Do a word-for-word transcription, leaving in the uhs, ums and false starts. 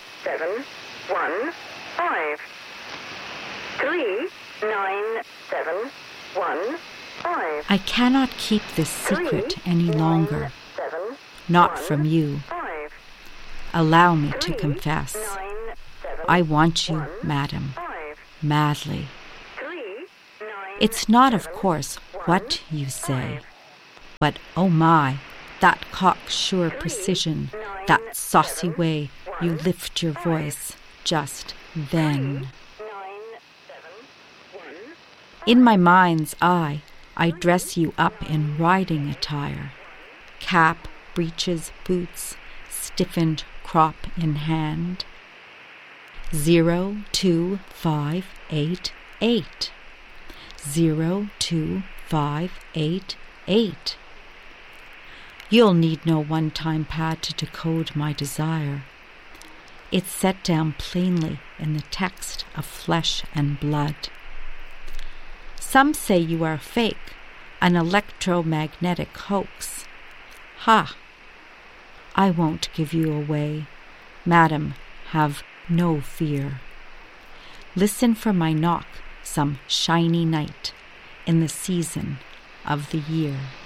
seven, one, five. Three, nine, seven, one, five. I cannot keep this secret Three, any nine, longer, seven, not one, from you. five. Allow me to Three, confess. nine, seven, I want you, one, madam, five. madly. Three, nine, It's not, of seven, course, one, what you say, five. but oh my, that cocksure Three, precision, nine, that saucy seven, way you one, lift your five. voice just then. Three, nine, seven, one, In my mind's eye, I dress you up in riding attire, cap, breeches, boots, stiffened crop in hand. Zero, two, five, eight, eight. Zero, two, five, eight, eight. You'll need no one-time pad to decode my desire. It's set down plainly in the text of flesh and blood. Some say you are fake, an electromagnetic hoax. Ha! I won't give you away. Madam, have no fear. Listen for my knock some shiny night in the season of the year.